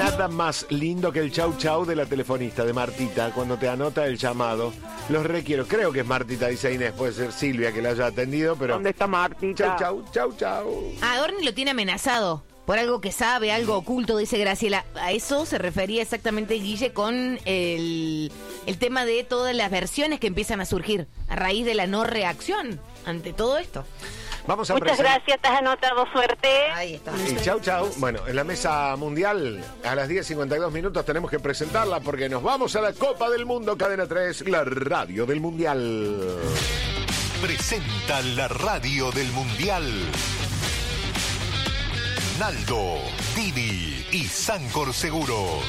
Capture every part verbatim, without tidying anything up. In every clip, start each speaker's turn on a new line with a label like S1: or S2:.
S1: nada más lindo que el chau chau de la telefonista, de Martita, cuando te anota el llamado. Los requiero. Creo que es Martita, dice Inés. Puede ser Silvia que la haya atendido, pero...
S2: ¿Dónde está Martita?
S1: Chau, chau, chau, chau.
S3: A Adorni lo tiene amenazado por algo que sabe, algo oculto, dice Graciela. A eso se refería exactamente Guille con el, el tema de todas las versiones que empiezan a surgir a raíz de la no reacción ante todo esto.
S1: Vamos a
S2: Muchas
S1: presentar...
S2: gracias, te has anotado, suerte.
S3: Ahí está.
S1: Y chau, chau. Bueno, en la mesa mundial, a las diez cincuenta y dos minutos tenemos que presentarla porque nos vamos a la Copa del Mundo, Cadena tres, la radio del Mundial.
S4: Presenta la radio del Mundial. Naldo, Didi y Sancor Seguros.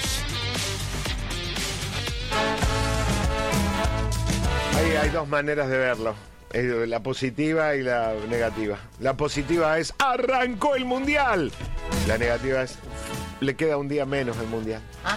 S1: Ahí hay dos maneras de verlo. La positiva y la negativa. La positiva es arrancó el Mundial. La negativa es le queda un día menos el Mundial.
S3: Ah.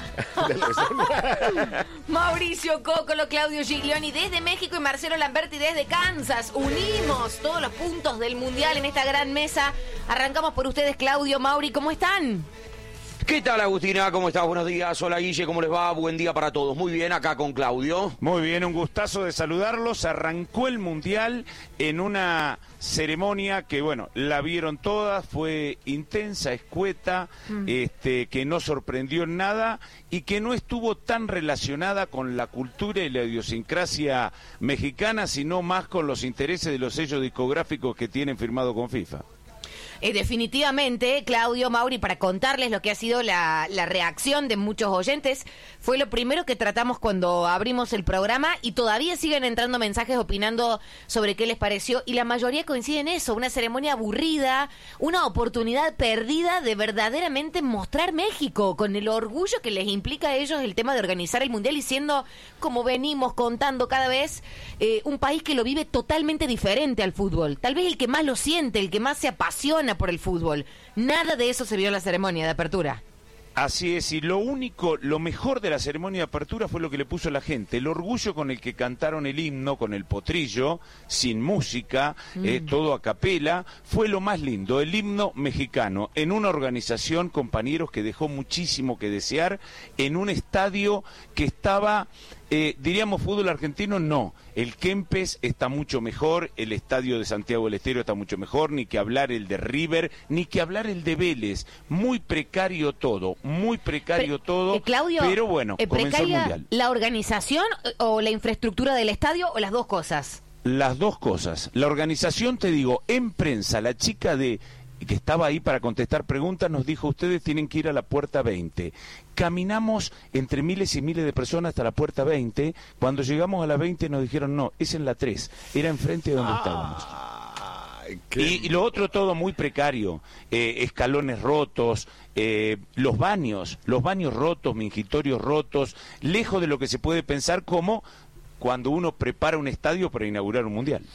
S3: Mauricio Cocolo, Claudio Giglioni desde México y Marcelo Lamberti desde Kansas. Unimos todos los puntos del Mundial en esta gran mesa. Arrancamos por ustedes, Claudio, Mauri, ¿cómo están?
S5: ¿Qué tal, Agustina? ¿Cómo estás? Buenos días. Hola, Guille, ¿cómo les va? Buen día para todos. Muy bien, acá con Claudio.
S6: Muy bien, un gustazo de saludarlos. Arrancó el Mundial en una ceremonia que, bueno, la vieron todas, fue intensa, escueta, mm. este, que no sorprendió en nada y que no estuvo tan relacionada con la cultura y la idiosincrasia mexicana, sino más con los intereses de los sellos discográficos que tienen firmado con FIFA.
S3: Eh, definitivamente, Claudio, Mauri, para contarles lo que ha sido la, la reacción de muchos oyentes, fue lo primero que tratamos cuando abrimos el programa y todavía siguen entrando mensajes opinando sobre qué les pareció y la mayoría coincide en eso, una ceremonia aburrida, una oportunidad perdida de verdaderamente mostrar México, con el orgullo que les implica a ellos el tema de organizar el Mundial y siendo, como venimos contando cada vez, eh, un país que lo vive totalmente diferente al fútbol, tal vez el que más lo siente, el que más se apasiona por el fútbol. Nada de eso se vio en la ceremonia de apertura.
S6: Así es, y lo único, lo mejor de la ceremonia de apertura fue lo que le puso la gente, el orgullo con el que cantaron el himno, con el potrillo, sin música, mm. eh, todo a capela, fue lo más lindo, el himno mexicano, en una organización, compañeros, que dejó muchísimo que desear, en un estadio que estaba... Eh, diríamos fútbol argentino, no. El Kempes está mucho mejor, el estadio de Santiago del Estero está mucho mejor, ni que hablar el de River, ni que hablar el de Vélez. Muy precario todo, muy precario Pre todo, eh,
S3: Claudio,
S6: pero bueno,
S3: eh,
S6: comenzó el Mundial.
S3: ¿La organización o la infraestructura del estadio o las dos cosas?
S6: Las dos cosas. La organización, te digo, en prensa, la chica de... que estaba ahí para contestar preguntas, nos dijo, ustedes tienen que ir a la puerta veinte. Caminamos entre miles y miles de personas hasta la puerta veinte. Cuando llegamos a la veinte nos dijeron, no, es en la tres. Era enfrente de donde ah, estábamos. Y, y lo otro todo muy precario. Eh, escalones rotos, eh, los baños, los baños rotos, mingitorios rotos, lejos de lo que se puede pensar como cuando uno prepara un estadio para inaugurar un mundial.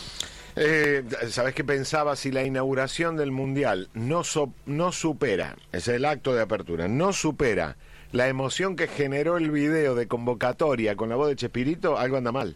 S1: Eh, ¿Sabés qué pensaba? Si la inauguración del Mundial no, so, no supera, es el acto de apertura, no supera la emoción que generó el video de convocatoria con la voz de Chespirito, algo anda mal.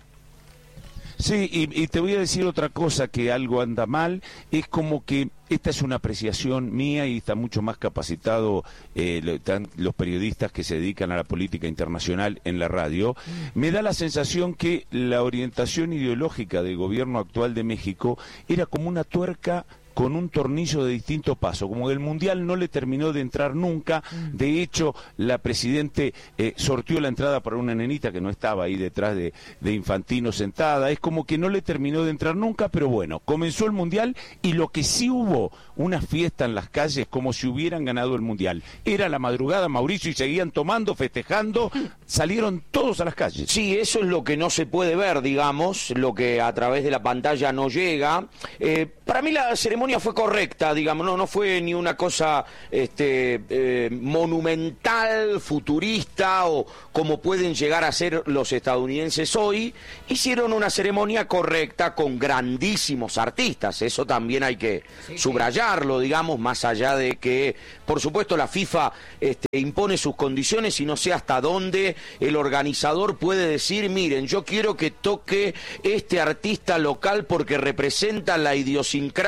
S6: Sí, y, y te voy a decir otra cosa que algo anda mal, es como que esta es una apreciación mía y está mucho más capacitado eh, los periodistas que se dedican a la política internacional en la radio. Me da la sensación que la orientación ideológica del gobierno actual de México era como una tuerca con un tornillo de distinto paso, como que el Mundial no le terminó de entrar nunca. De hecho, la Presidente eh, sorteó la entrada para una nenita que no estaba ahí detrás de, de Infantino sentada, es como que no le terminó de entrar nunca, pero bueno, comenzó el Mundial y lo que sí hubo, una fiesta en las calles como si hubieran ganado el Mundial. Era la madrugada, Mauricio, y seguían tomando, festejando, salieron todos a las calles.
S5: Sí, eso es lo que no se puede ver, digamos, lo que a través de la pantalla no llega. Eh, para mí la ceremonia fue correcta, digamos, no, no fue ni una cosa este, eh, monumental, futurista o como pueden llegar a ser los estadounidenses hoy. Hicieron una ceremonia correcta con grandísimos artistas, eso también hay que sí, subrayarlo, digamos, más allá de que, por supuesto, la FIFA este, impone sus condiciones y no sé hasta dónde el organizador puede decir, miren, yo quiero que toque este artista local porque representa la idiosincrasia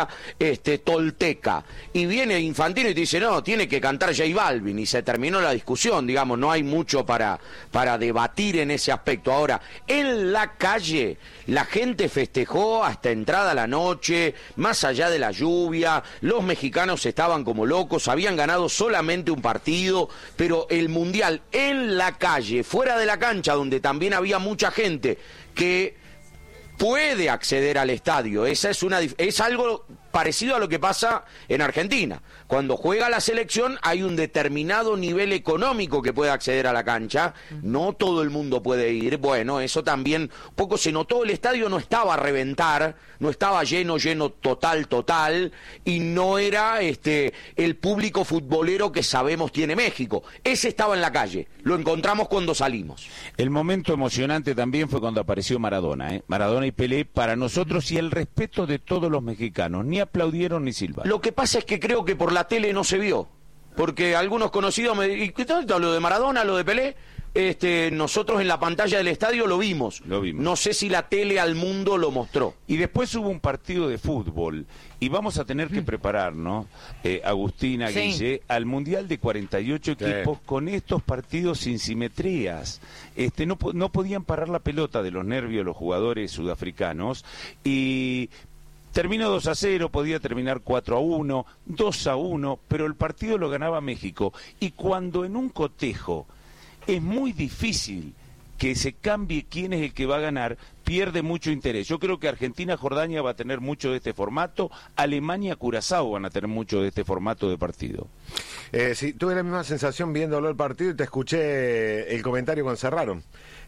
S5: este, tolteca. Y viene Infantino y te dice, no, tiene que cantar J Balvin, y se terminó la discusión, digamos, no hay mucho para, para debatir en ese aspecto. Ahora, en la calle, la gente festejó hasta entrada la noche, más allá de la lluvia, los mexicanos estaban como locos, habían ganado solamente un partido, pero el Mundial en la calle, fuera de la cancha, donde también había mucha gente que puede acceder al estadio, esa es una es algo parecido a lo que pasa en Argentina. Cuando juega la selección hay un determinado nivel económico que puede acceder a la cancha, no todo el mundo puede ir. Bueno, eso también un poco se notó, el estadio no estaba a reventar, no estaba lleno, lleno total, total, y no era este el público futbolero que sabemos tiene México. Ese estaba en la calle, lo encontramos cuando salimos.
S6: El momento emocionante también fue cuando apareció Maradona, ¿eh? Maradona y Pelé para nosotros, y el respeto de todos los mexicanos, ni aplaudieron ni silbaron.
S5: Lo que pasa es que creo que por la tele no se vio, porque algunos conocidos me dicen, ¿qué tal lo de Maradona, lo de Pelé? Este, nosotros en la pantalla del estadio lo vimos.
S6: Lo vimos.
S5: No sé si la tele al mundo lo mostró.
S6: Y después hubo un partido de fútbol, y vamos a tener que prepararnos, eh, Agustina,
S3: Sí.
S6: Guille, al Mundial de cuarenta y ocho equipos,
S1: Sí.
S6: con estos partidos sin simetrías. Este, no, po- no podían parar la pelota de los nervios los jugadores sudafricanos, y terminó dos a cero, podía terminar cuatro a uno, dos a uno, pero el partido lo ganaba México. Y cuando en un cotejo es muy difícil que se cambie quién es el que va a ganar, pierde mucho interés. Yo creo que Argentina-Jordania va a tener mucho de este formato, Alemania-Curazao van a tener mucho de este formato de partido.
S1: Eh, sí, tuve la misma sensación viéndolo el partido y te escuché el comentario cuando cerraron.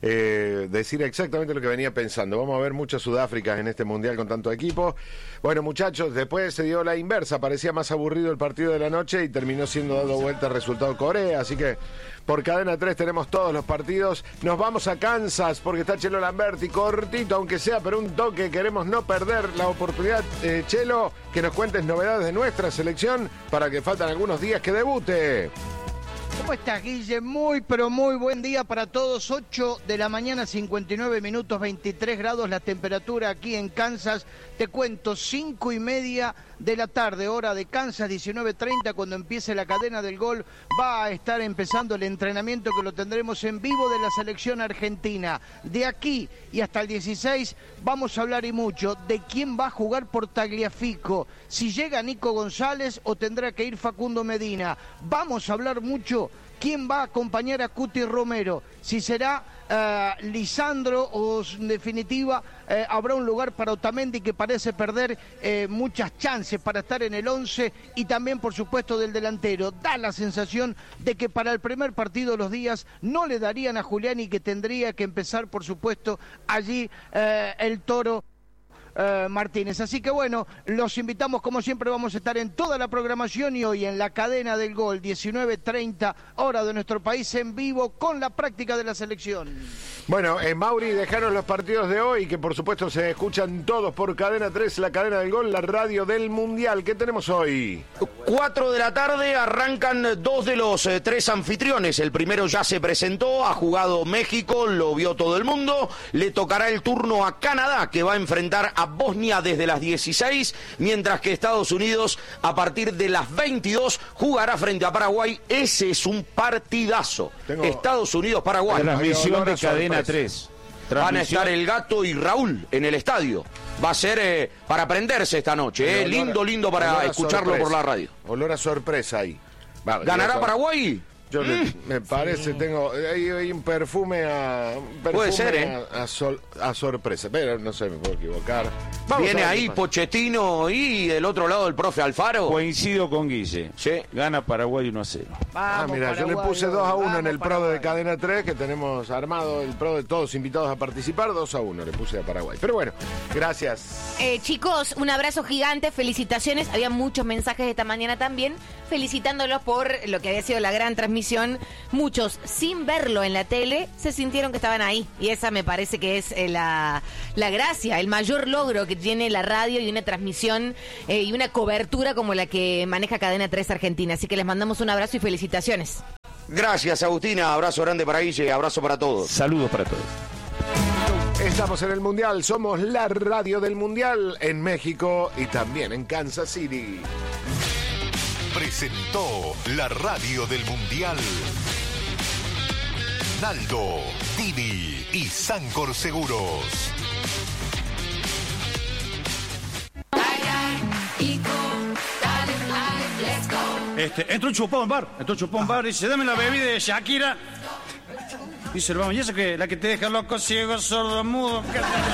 S1: Eh, decir exactamente lo que venía pensando. Vamos a ver muchas Sudáfricas en este Mundial con tanto equipo. Bueno, muchachos, después se dio la inversa. Parecía más aburrido el partido de la noche y terminó siendo dado vuelta el resultado Corea. Así que por Cadena tres tenemos todos los partidos. Nos vamos a Kansas porque está Chelo Lamberti. Cortito, aunque sea, pero un toque. Queremos no perder la oportunidad, eh, Chelo, que nos cuentes novedades de nuestra selección para que faltan algunos días que debute.
S7: ¿Cómo estás, Guille? Muy, pero muy buen día para todos. ocho de la mañana, cincuenta y nueve minutos, veintitrés grados la temperatura aquí en Kansas. Te cuento, cinco y media de la tarde, hora de Kansas, diecinueve treinta, cuando empiece la cadena del gol, va a estar empezando el entrenamiento que lo tendremos en vivo de la selección argentina. De aquí y hasta el dieciséis vamos a hablar y mucho de quién va a jugar por Tagliafico, si llega Nico González o tendrá que ir Facundo Medina. Vamos a hablar mucho quién va a acompañar a Cuti Romero, si será uh, Lisandro o en definitiva uh, habrá un lugar para Otamendi, que parece perder uh, muchas chances para estar en el once, y también por supuesto del delantero. Da la sensación de que para el primer partido los días no le darían a Julián y que tendría que empezar por supuesto allí uh, el Toro Uh, Martínez. Así que bueno, los invitamos, como siempre vamos a estar en toda la programación, y hoy en la cadena del gol, diecinueve treinta, hora de nuestro país, en vivo con la práctica de la selección.
S1: Bueno, eh, Mauri, dejaron los partidos de hoy, que por supuesto se escuchan todos por Cadena tres, la cadena del gol, la radio del Mundial. ¿Qué tenemos hoy?
S5: Cuatro de la tarde arrancan dos de los eh, tres anfitriones. El primero ya se presentó, ha jugado México, lo vio todo el mundo. Le tocará el turno a Canadá, que va a enfrentar a Bosnia desde las dieciséis, mientras que Estados Unidos a partir de las veintidós jugará frente a Paraguay. Ese es un partidazo.
S1: Tengo...
S5: Estados Unidos-Paraguay.
S6: Transmisión de Cadena tres.
S5: Van a estar el Gato y Raúl en el estadio. Va a ser eh, para prenderse esta noche. Eh. Lindo, lindo para escucharlo
S1: sorpresa.
S5: por la radio.
S1: Olor a sorpresa ahí. Va,
S5: ¿Ganará
S1: yo,
S5: Paraguay?
S1: Yo le, me parece, tengo hay, hay un perfume a un perfume
S5: Puede ser, ¿eh?
S1: a, a, sol, a sorpresa, pero no sé, me puedo equivocar. Vamos
S5: Viene
S1: a ver
S5: ahí
S1: qué pasa.
S5: Pochettino y del otro lado el profe Alfaro.
S6: Coincido con Guille.
S5: Sí.
S6: Gana Paraguay uno a cero.
S1: Ah,
S7: Vamos,
S1: mira, yo le
S7: Paraguay,
S1: puse dos a uno en
S7: vamos,
S1: el pro
S7: Paraguay.
S1: de Cadena tres, que tenemos armado, el pro de todos invitados a participar, dos a uno le puse a Paraguay. Pero bueno, gracias.
S3: Eh, chicos, un abrazo gigante, felicitaciones. Había muchos mensajes esta mañana también, felicitándolos por lo que había sido la gran transmisión. Muchos, sin verlo en la tele, se sintieron que estaban ahí. Y esa me parece que es eh, la, la gracia, el mayor logro que tiene la radio y una transmisión eh, y una cobertura como la que maneja Cadena tres Argentina. Así que les mandamos un abrazo y felicitaciones.
S5: Gracias, Agustina. Abrazo grande para Guille, abrazo para todos.
S6: Saludos para todos.
S1: Estamos en el Mundial, somos la radio del Mundial en México y también en Kansas City.
S4: Presentó la radio del Mundial Naldo, Didi y Sancor Seguros.
S8: Este, entró un chupón a un bar, entró un chupón a un bar y dice, dame la bebida de Shakira. Dice, vamos, ¿y esa que la que te deja loco, ciego, sordo, mudo?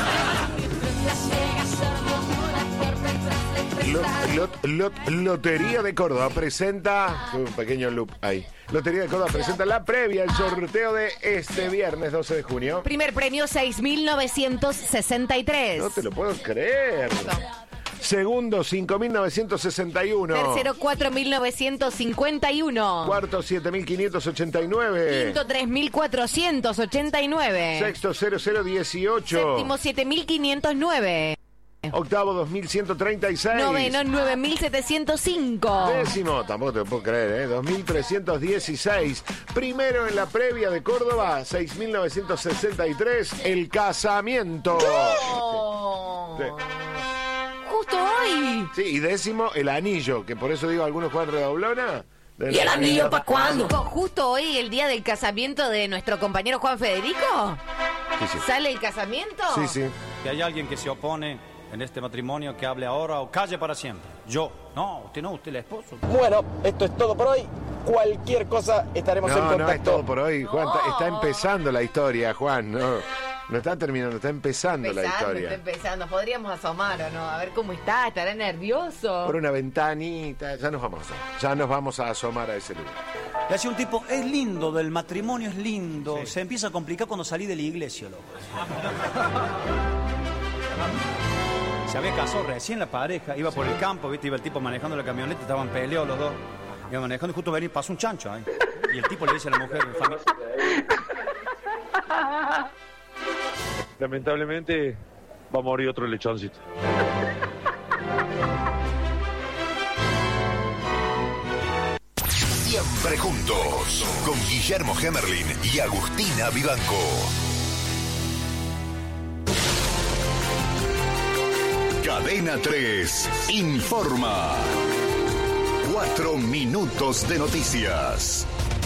S1: Lot, lot, lot, Lotería de Córdoba presenta un pequeño loop ahí. Lotería de Córdoba presenta la previa, el sorteo de este viernes doce de junio.
S3: Primer premio seis mil novecientos sesenta y tres.
S1: No te lo puedo creer. Segundo, cinco mil novecientos sesenta y uno.
S3: Tercero, cuatro mil novecientos cincuenta y uno.
S1: Cuarto, siete mil quinientos ochenta y nueve.
S3: Quinto, tres mil cuatrocientos ochenta y nueve.
S1: Sexto, cero cero dieciocho.
S3: Séptimo, siete mil quinientos nueve.
S1: Octavo, dos mil ciento treinta y seis.
S3: Noveno, nueve mil setecientos cinco.
S1: Décimo, tampoco te lo puedo creer, ¿eh? dos mil trescientos dieciséis. Primero en la previa de Córdoba, seis mil novecientos sesenta y tres, el casamiento.
S3: ¡No!
S1: Sí.
S3: Justo hoy.
S1: Sí, y décimo, el anillo, que por eso digo, algunos juegan redoblona.
S3: ¿Y el anillo para cuándo? Justo hoy, el día del casamiento de nuestro compañero Juan Federico.
S1: Sí, sí.
S3: ¿Sale el casamiento?
S1: Sí, sí.
S8: Si hay alguien que se opone en este matrimonio, que hable ahora o calle para siempre. Yo. No, usted no, usted es el esposo.
S9: Bueno, esto es todo por hoy. Cualquier cosa estaremos en
S1: No,
S9: contacto.
S1: no es todo por hoy, Juan. Está, está empezando la historia, Juan. No, no está terminando, está empezando,
S3: Empezando,
S1: la historia.
S3: está empezando. Podríamos asomar o no, a ver cómo está, estará nervioso.
S1: Por una ventanita, ya nos vamos a, ya nos vamos a asomar a ese lugar.
S8: Le hacía un tipo, es lindo, del matrimonio es lindo. Sí. Se empieza a complicar cuando salí de la iglesia, loco. Se había casado recién la pareja, iba por el campo, ¿viste? Iba el tipo manejando la camioneta, estaban peleados los dos. Iba manejando y justo venía y pasó un chancho, ¿eh? Y el tipo le dice a la mujer, familia.
S10: Lamentablemente va a morir otro lechoncito.
S4: Siempre juntos, con Guillermo Hemerlin y Agustina Vivanco. Cadena tres informa. Cuatro minutos de noticias.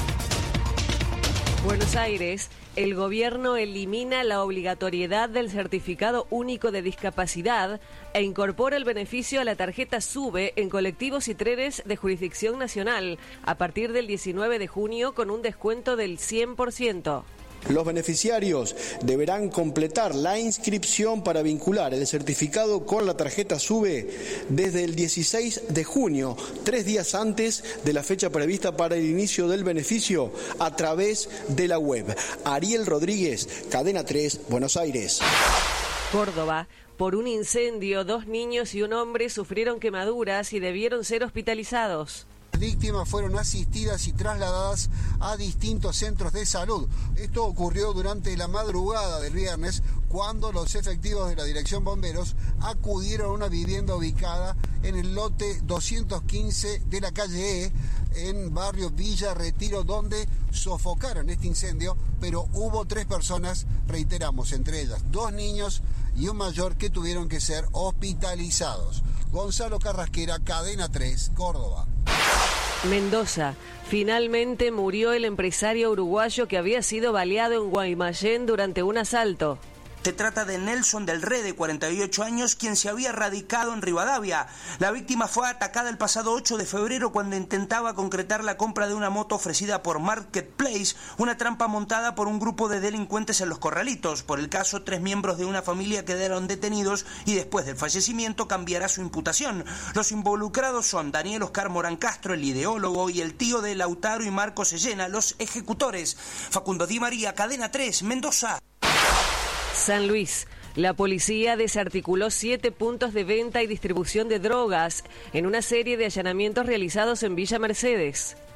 S11: Buenos Aires, el gobierno elimina la obligatoriedad del certificado único de discapacidad e incorpora el beneficio a la tarjeta SUBE en colectivos y trenes de jurisdicción nacional a partir del diecinueve de junio con un descuento del cien por ciento.
S12: Los beneficiarios deberán completar la inscripción para vincular el certificado con la tarjeta SUBE desde el dieciséis de junio, tres días antes de la fecha prevista para el inicio del beneficio, a través de la web. Ariel Rodríguez, Cadena tres, Buenos Aires.
S11: Córdoba. Por un incendio, dos niños y un hombre sufrieron quemaduras y debieron ser hospitalizados.
S13: Víctimas fueron asistidas y trasladadas a distintos centros de salud. Esto ocurrió durante la madrugada del viernes, cuando los efectivos de la Dirección Bomberos acudieron a una vivienda ubicada en el lote doscientos quince de la calle E, en barrio Villa Retiro, donde sofocaron este incendio, pero hubo tres personas, reiteramos, entre ellas dos niños y un mayor, que tuvieron que ser hospitalizados. Gonzalo Carrasquera, Cadena tres, Córdoba.
S11: Mendoza. Finalmente murió el empresario uruguayo que había sido baleado en Guaymallén durante un asalto.
S14: Se trata de Nelson del Rey, de cuarenta y ocho años, quien se había radicado en Rivadavia. La víctima fue atacada el pasado ocho de febrero cuando intentaba concretar la compra de una moto ofrecida por Marketplace, una trampa montada por un grupo de delincuentes en Los Corralitos. Por el caso, tres miembros de una familia quedaron detenidos y después del fallecimiento cambiará su imputación. Los involucrados son Daniel Oscar Morán Castro, el ideólogo, y el tío de Lautaro y Marco Sellena, los ejecutores. Facundo Di María, Cadena tres, Mendoza.
S11: San Luis. La policía desarticuló siete puntos de venta y distribución de drogas en una serie de allanamientos realizados en Villa Mercedes.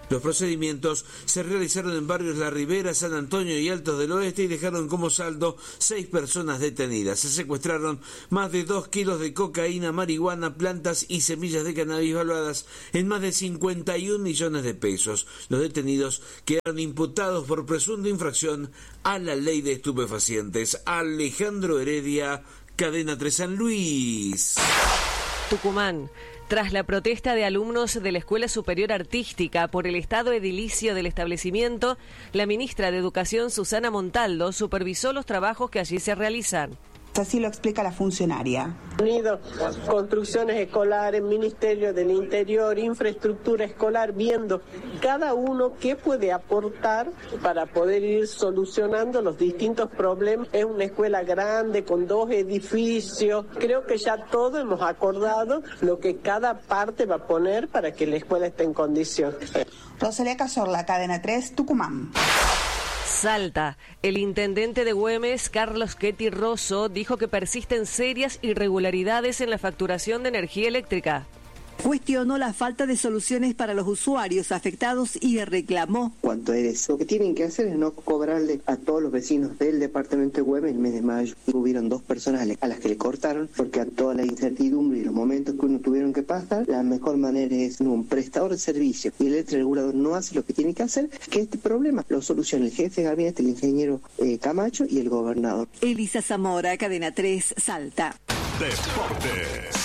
S15: Los procedimientos se realizaron en barrios La Ribera, San Antonio y Altos del Oeste y dejaron como saldo seis personas detenidas. Se secuestraron más de dos kilos de cocaína, marihuana, plantas y semillas de cannabis valuadas en más de cincuenta y un millones de pesos. Los detenidos quedaron imputados por presunta infracción a la ley de estupefacientes. Alejandro Heredia, Cadena tres San Luis.
S11: Tucumán. Tras la protesta de alumnos de la Escuela Superior Artística por el estado edilicio del establecimiento, la ministra de Educación, Susana Montaldo, supervisó los trabajos que allí se realizan.
S16: Así lo explica la funcionaria.
S17: Unido, construcciones escolares, Ministerio del Interior, infraestructura escolar, viendo cada uno qué puede aportar para poder ir solucionando los distintos problemas. Es una escuela grande con dos edificios. Creo que ya todos hemos acordado lo que cada parte va a poner para que la escuela esté en condiciones.
S16: Rosalía Cazorla, Cadena tres, Tucumán.
S11: Salta. El intendente de Güemes, Carlos Ketty Rosso, dijo que persisten serias irregularidades en la facturación de energía eléctrica.
S18: Cuestionó la falta de soluciones para los usuarios afectados y reclamó.
S19: Cuanto a eso, lo que tienen que hacer es no cobrarle a todos los vecinos del departamento de Güemes. En el mes de mayo hubieron dos personas a las que le cortaron, porque a toda la incertidumbre y los momentos que uno tuvieron que pasar, la mejor manera es un prestador de servicio y el ente regulador no hace lo que tiene que hacer, que este problema lo solucione el jefe de gabinete, el ingeniero eh, Camacho y el gobernador.
S18: Elisa Zamora, Cadena tres, Salta.
S4: Deportes.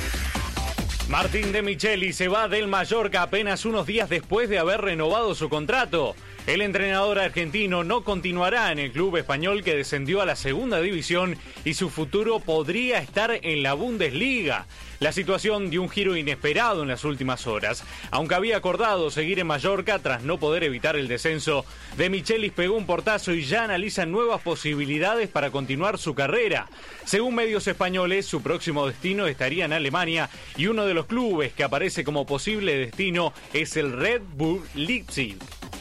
S20: Martín de Micheli se va del Mallorca apenas unos días después de haber renovado su contrato. El entrenador argentino no continuará en el club español que descendió a la segunda división y su futuro podría estar en la Bundesliga. La situación dio un giro inesperado en las últimas horas. Aunque había acordado seguir en Mallorca tras no poder evitar el descenso, De Michelis pegó un portazo y ya analiza nuevas posibilidades para continuar su carrera. Según medios españoles, su próximo destino estaría en Alemania y uno de los clubes que aparece como posible destino es el Red Bull Leipzig.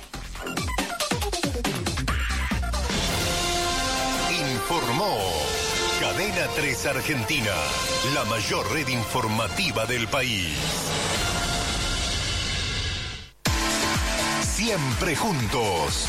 S4: Informó Cadena tres Argentina, la mayor red informativa del país. Siempre juntos.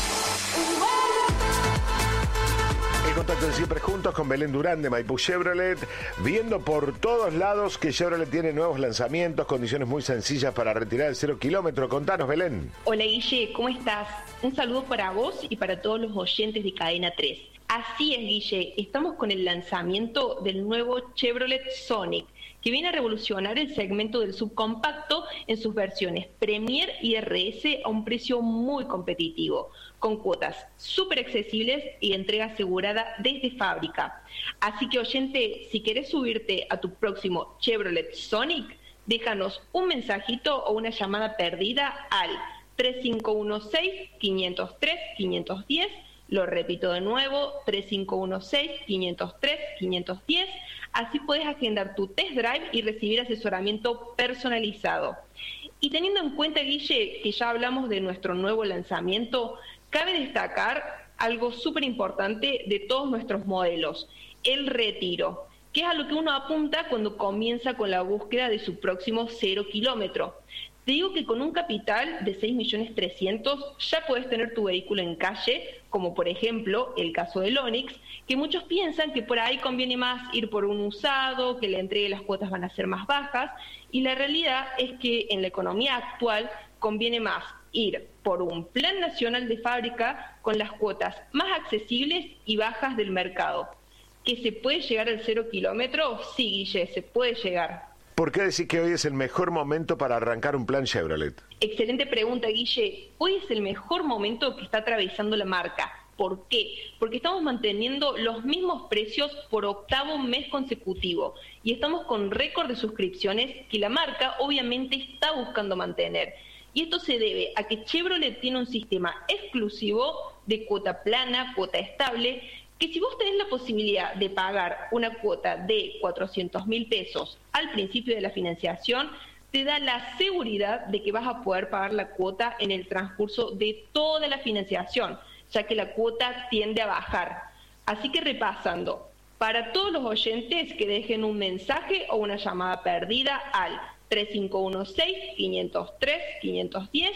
S1: El contacto de Siempre Juntos con Belén Durán de Maipú Chevrolet, viendo por todos lados que Chevrolet tiene nuevos lanzamientos, condiciones muy sencillas para retirar el cero kilómetro. Contanos, Belén.
S21: Hola, Guille, ¿cómo estás? Un saludo para vos y para todos los oyentes de Cadena tres. Así es, Guille, estamos con el lanzamiento del nuevo Chevrolet Sonic, que viene a revolucionar el segmento del subcompacto en sus versiones Premier y R S a un precio muy competitivo, con cuotas súper accesibles y entrega asegurada desde fábrica. Así que, oyente, si querés subirte a tu próximo Chevrolet Sonic, déjanos un mensajito o una llamada perdida al tres cinco uno seis, cinco cero tres, cinco uno cero. Lo repito de nuevo, tres cinco uno seis, cinco cero tres, cinco uno cero. Así puedes agendar tu test drive y recibir asesoramiento personalizado. Y teniendo en cuenta, Guille, que ya hablamos de nuestro nuevo lanzamiento, cabe destacar algo súper importante de todos nuestros modelos, el retiro, que es a lo que uno apunta cuando comienza con la búsqueda de su próximo cero kilómetro. Te digo que con un capital de seis millones trescientos mil ya puedes tener tu vehículo en calle, como por ejemplo el caso del Onix, que muchos piensan que por ahí conviene más ir por un usado, que la entrega de las cuotas van a ser más bajas, y la realidad es que en la economía actual conviene más ir por un plan nacional de fábrica con las cuotas más accesibles y bajas del mercado. ¿Que se puede llegar al cero kilómetro? Sí, Guille, se puede llegar.
S1: ¿Por qué decir que hoy es el mejor momento para arrancar un plan Chevrolet?
S21: Excelente pregunta, Guille. Hoy es el mejor momento que está atravesando la marca. ¿Por qué? Porque estamos manteniendo los mismos precios por octavo mes consecutivo y estamos con récord de suscripciones que la marca obviamente está buscando mantener. Y esto se debe a que Chevrolet tiene un sistema exclusivo de cuota plana, cuota estable, que si vos tenés la posibilidad de pagar una cuota de cuatrocientos mil pesos al principio de la financiación, te da la seguridad de que vas a poder pagar la cuota en el transcurso de toda la financiación, ya que la cuota tiende a bajar. Así que repasando, para todos los oyentes que dejen un mensaje o una llamada perdida al tres cinco uno seis, cinco cero tres, cinco uno cero,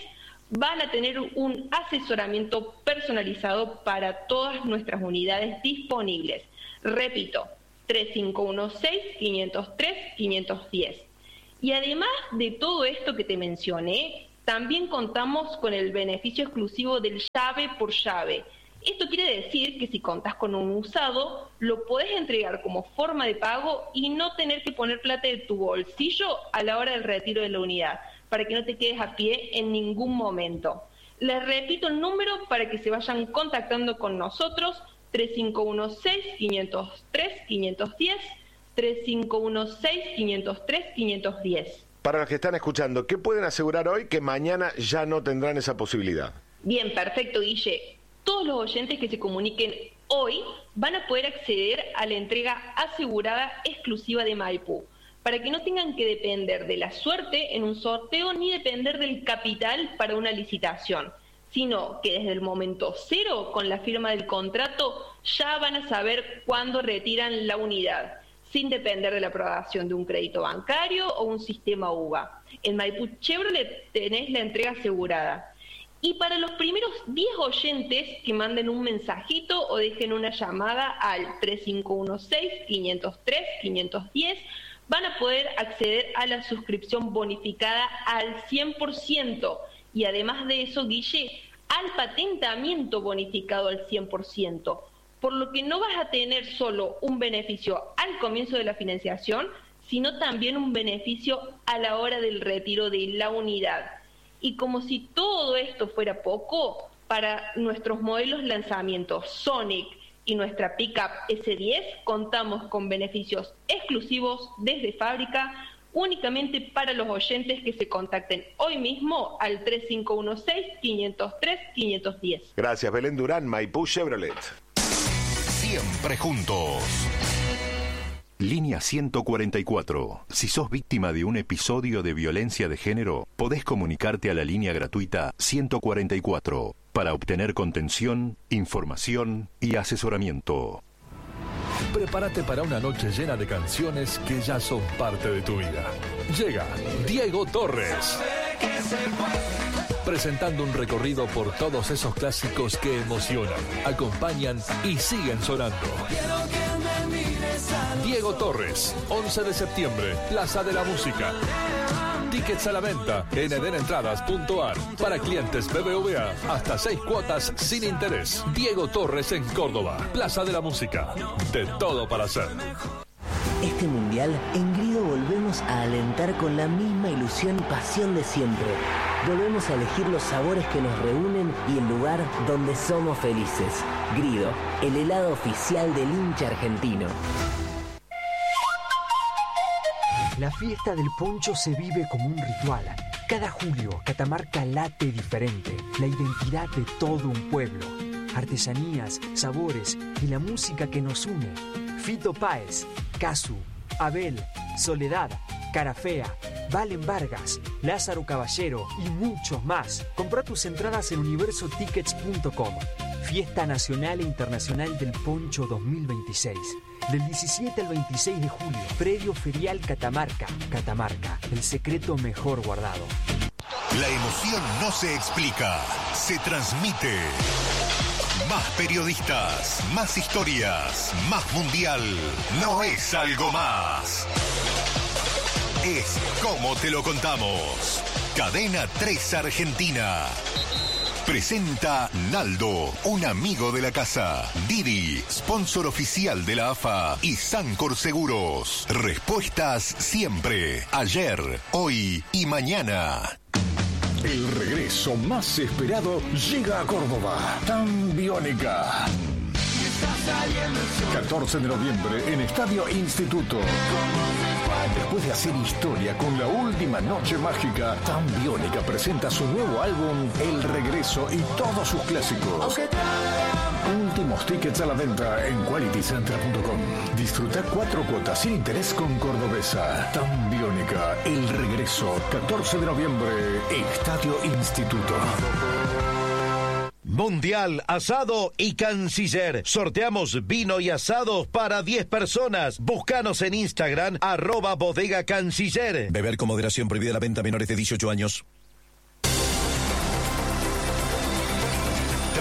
S21: van a tener un asesoramiento personalizado para todas nuestras unidades disponibles. Repito, tres cinco uno seis, cinco cero tres, cinco uno cero. Y además de todo esto que te mencioné, también contamos con el beneficio exclusivo del llave por llave. Esto quiere decir que si contás con un usado, lo podés entregar como forma de pago y no tener que poner plata de tu bolsillo a la hora del retiro de la unidad, para que no te quedes a pie en ningún momento. Les repito el número para que se vayan contactando con nosotros, tres cinco uno seis, cinco cero tres, cinco uno cero, tres cinco uno seis, cinco cero tres, cinco uno cero.
S1: Para los que están escuchando, ¿qué pueden asegurar hoy que mañana ya no tendrán esa posibilidad?
S21: Bien, perfecto, Guille. Todos los oyentes que se comuniquen hoy van a poder acceder a la entrega asegurada exclusiva de Maipú, para que no tengan que depender de la suerte en un sorteo ni depender del capital para una licitación, sino que desde el momento cero, con la firma del contrato, ya van a saber cuándo retiran la unidad, sin depender de la aprobación de un crédito bancario o un sistema U V A. En Maipú Chevrolet tenés la entrega asegurada. Y para los primeros diez oyentes que manden un mensajito o dejen una llamada al tres cinco uno seis, cinco cero tres, cinco uno cero, van a poder acceder a la suscripción bonificada al cien por ciento. Y además de eso, Guille, al patentamiento bonificado al cien por ciento. Por lo que no vas a tener solo un beneficio al comienzo de la financiación, sino también un beneficio a la hora del retiro de la unidad. Y como si todo esto fuera poco, para nuestros modelos lanzamientos Sonic y nuestra Pickup ese diez contamos con beneficios exclusivos desde fábrica únicamente para los oyentes que se contacten hoy mismo al tres cinco uno seis, cinco cero tres, cinco uno cero.
S1: Gracias, Belén Durán, Maipú Chevrolet.
S4: Siempre juntos.
S2: Línea ciento cuarenta y cuatro. Si sos víctima de un episodio de violencia de género, podés comunicarte a la línea gratuita ciento cuarenta y cuatro para obtener contención, información y asesoramiento.
S22: Prepárate para una noche llena de canciones que ya son parte de tu vida. Llega Diego Torres, presentando un recorrido por todos esos clásicos que emocionan, acompañan y siguen sonando. Diego Torres, once de septiembre, Plaza de la Música. Tickets a la venta en edenentradas punto a r. Para clientes B B V A, hasta seis cuotas sin interés. Diego Torres en Córdoba, Plaza de la Música. De todo para hacer.
S23: Este mundial, en Grido volvemos a alentar con la misma ilusión y pasión de siempre. Volvemos a elegir los sabores que nos reúnen y el lugar donde somos felices. Grido, el helado oficial del hincha argentino.
S24: La fiesta del poncho se vive como un ritual. Cada julio, Catamarca late diferente, la identidad de todo un pueblo. Artesanías, sabores y la música que nos une. Fito Páez, Casu, Abel, Soledad, Carafea, Valen Vargas, Lázaro Caballero y muchos más. Compra tus entradas en universo tickets punto com. Fiesta Nacional e Internacional del Poncho dos mil veintiséis. Del diecisiete al veintiséis de julio, Predio Ferial Catamarca. Catamarca, el secreto mejor guardado.
S4: La emoción no se explica, se transmite. Más periodistas, más historias, más mundial. No es algo más. Es como te lo contamos. Cadena tres Argentina. Presenta Naldo, un amigo de la casa. Didi, sponsor oficial de la A F A. Y Sancor Seguros. Respuestas siempre. Ayer, hoy y mañana.
S25: El regreso más esperado llega a Córdoba. Tan Biónica. catorce de noviembre en Estadio Instituto. Después de hacer historia con la última noche mágica, Tan Biónica presenta su nuevo álbum El Regreso y todos sus clásicos. Últimos tickets a la venta en quality center punto com. Disfruta cuatro cuotas sin interés con Cordobesa. Tan Biónica, El Regreso, catorce de noviembre, Estadio Instituto.
S26: Mundial, asado y canciller. Sorteamos vino y asados para diez personas. Búscanos en Instagram, arroba bodega canciller.
S27: Beber con moderación, prohibida la venta a menores de dieciocho años.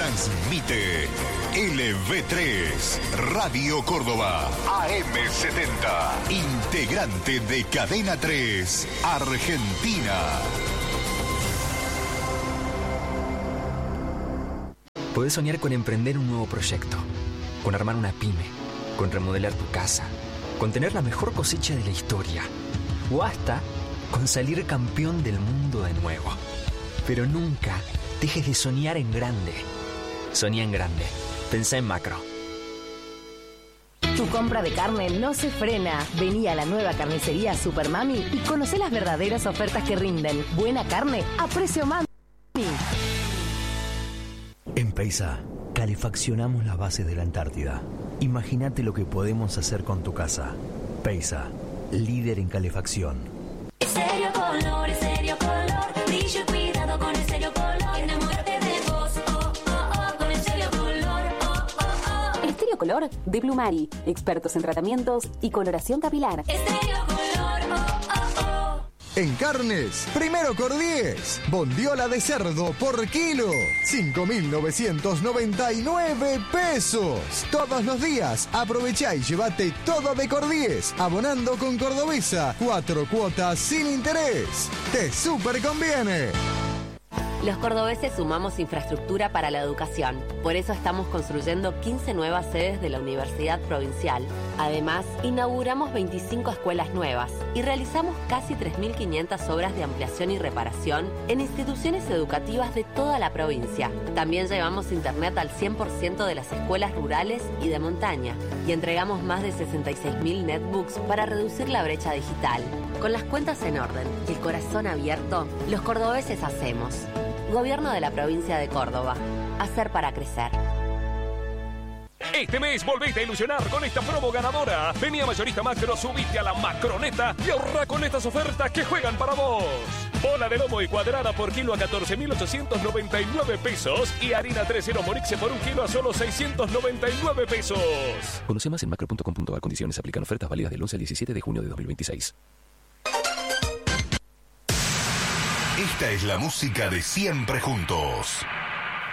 S4: Transmite L V tres, Radio Córdoba, A M setenta, integrante de Cadena tres, Argentina.
S24: Podés soñar con emprender un nuevo proyecto, con armar una pyme, con remodelar tu casa, con tener la mejor cosecha de la historia, o hasta con salir campeón del mundo de nuevo. Pero nunca dejes de soñar en grande. Soñá en grande. Pensá en macro.
S3: Tu compra de carne no se frena. Vení a la nueva carnicería Super Mami y conocé las verdaderas ofertas que rinden. Buena carne a precio mami.
S5: En Peisa, calefaccionamos las bases de la Antártida. Imagínate lo que podemos hacer con tu casa. Peisa, líder en calefacción.
S6: Estéreo Color, Estéreo Color, brillo y cuidado con Estéreo Color. Enamórate de vos, oh, oh, oh, con Estéreo Color, oh, oh, oh.
S3: Estéreo Color de Blumari, expertos en tratamientos y coloración capilar.
S6: Estéreo Color, oh, oh, oh.
S7: En carnes, primero Cordies. Bondiola de cerdo por kilo. cinco mil novecientos noventa y nueve pesos. Todos los días, aprovechá y llévate todo de Cordies. Abonando con Cordobesa. Cuatro cuotas sin interés. Te súper conviene.
S3: Los cordobeses sumamos infraestructura para la educación. Por eso estamos construyendo quince nuevas sedes de la Universidad Provincial. Además, inauguramos veinticinco escuelas nuevas y realizamos casi tres mil quinientas obras de ampliación y reparación en instituciones educativas de toda la provincia. También llevamos internet al cien por ciento de las escuelas rurales y de montaña y entregamos más de sesenta y seis mil netbooks para reducir la brecha digital. Con las cuentas en orden y el corazón abierto, los cordobeses hacemos. Gobierno de la provincia de Córdoba. Hacer para crecer.
S8: Este mes volvete a ilusionar con esta promo ganadora. Vení a Mayorista Macro, subite a la Macroneta y ahorra con estas ofertas que juegan para vos. Bola de lomo y cuadrada por kilo a catorce mil ochocientos noventa y nueve pesos y harina tres cero Morixe por un kilo a solo seiscientos noventa y nueve pesos.
S9: Conoce más en macro punto com punto a r. Condiciones aplican. Ofertas válidas del once al diecisiete de junio de dos mil veintiséis.
S4: Esta es la música de Siempre Juntos.